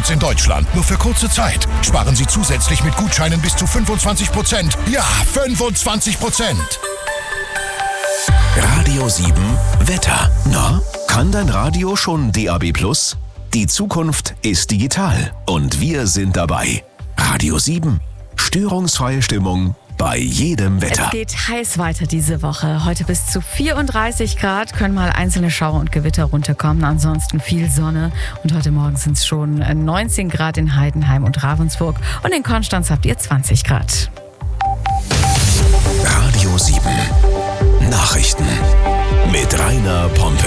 Angebots in Deutschland. Nur für kurze Zeit. Sparen Sie zusätzlich mit Gutscheinen bis zu 25%. Ja, 25%! Radio 7 Wetter. Na, kann dein Radio schon DAB+? Die Zukunft ist digital und wir sind dabei. Radio 7. Störungsfreie Stimmung bei jedem Wetter. Es geht heiß weiter diese Woche. Heute bis zu 34 Grad, können mal einzelne Schauer und Gewitter runterkommen. Ansonsten viel Sonne. Und heute Morgen sind es schon 19 Grad in Heidenheim und Ravensburg. Und in Konstanz habt ihr 20 Grad. Radio 7. Nachrichten mit Rainer Pompe.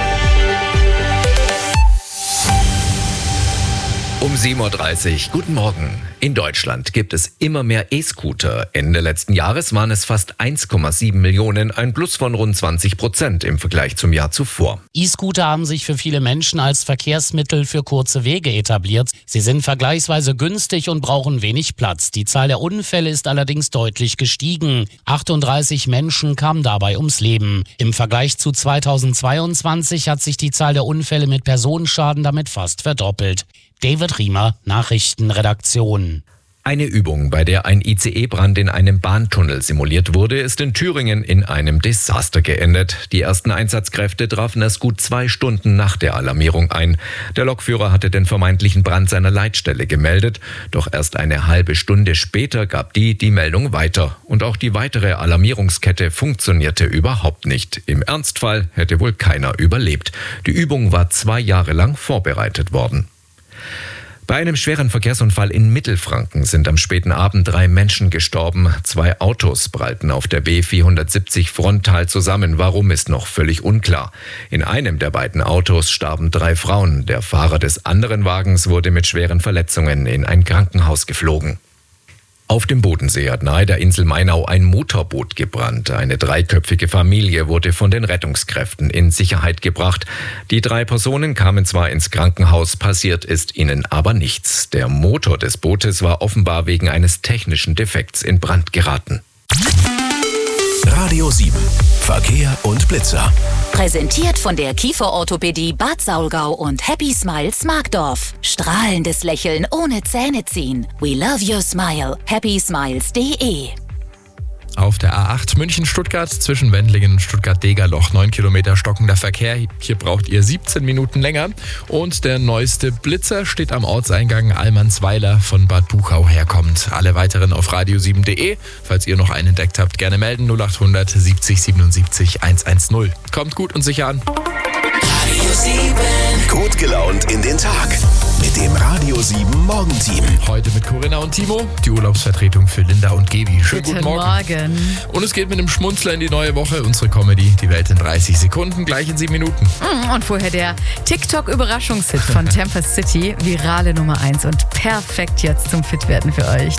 Um 7.30 Uhr. Guten Morgen. In Deutschland gibt es immer mehr E-Scooter. Ende letzten Jahres waren es fast 1,7 Millionen, ein Plus von rund 20% im Vergleich zum Jahr zuvor. E-Scooter haben sich für viele Menschen als Verkehrsmittel für kurze Wege etabliert. Sie sind vergleichsweise günstig und brauchen wenig Platz. Die Zahl der Unfälle ist allerdings deutlich gestiegen. 38 Menschen kamen dabei ums Leben. Im Vergleich zu 2022 hat sich die Zahl der Unfälle mit Personenschaden damit fast verdoppelt. David Riemer, Nachrichtenredaktion. Eine Übung, bei der ein ICE-Brand in einem Bahntunnel simuliert wurde, ist in Thüringen in einem Desaster geendet. Die ersten Einsatzkräfte trafen erst gut 2 Stunden nach der Alarmierung ein. Der Lokführer hatte den vermeintlichen Brand seiner Leitstelle gemeldet, doch erst eine halbe Stunde später gab die Meldung weiter. Und auch die weitere Alarmierungskette funktionierte überhaupt nicht. Im Ernstfall hätte wohl keiner überlebt. Die Übung war 2 Jahre lang vorbereitet worden. Bei einem schweren Verkehrsunfall in Mittelfranken sind am späten Abend 3 Menschen gestorben. 2 Autos prallten auf der B470 frontal zusammen. Warum, ist noch völlig unklar. In einem der beiden Autos starben 3 Frauen. Der Fahrer des anderen Wagens wurde mit schweren Verletzungen in ein Krankenhaus geflogen. Auf dem Bodensee hat nahe der Insel Mainau ein Motorboot gebrannt. Eine 3-köpfige Familie wurde von den Rettungskräften in Sicherheit gebracht. Die 3 Personen kamen zwar ins Krankenhaus, passiert ist ihnen aber nichts. Der Motor des Bootes war offenbar wegen eines technischen Defekts in Brand geraten. Radio 7. Verkehr und Blitzer. Präsentiert von der Kieferorthopädie Bad Saulgau und Happy Smiles Markdorf. Strahlendes Lächeln ohne Zähne ziehen. We love your smile. happysmiles.de. Auf der A8 München-Stuttgart zwischen Wendlingen und Stuttgart-Degerloch 9 Kilometer stockender Verkehr. Hier braucht ihr 17 Minuten länger. Und der neueste Blitzer steht am Ortseingang Allmannsweiler von Bad Buchau herkommt. Alle weiteren auf radio7.de. Falls ihr noch einen entdeckt habt, gerne melden. 0800 70 77 110. Kommt gut und sicher an. Radio 7. Gut gelaunt in den Tag. Mit dem Radio 7 Morgenteam. Heute mit Corinna und Timo, die Urlaubsvertretung für Linda und Gaby. Schönen guten Morgen. Und es geht mit einem Schmunzler in die neue Woche. Unsere Comedy, die Welt in 30 Sekunden, gleich in 7 Minuten. Und vorher der TikTok-Überraschungshit von Tempest City, virale Nummer 1 und perfekt jetzt zum Fitwerden für euch.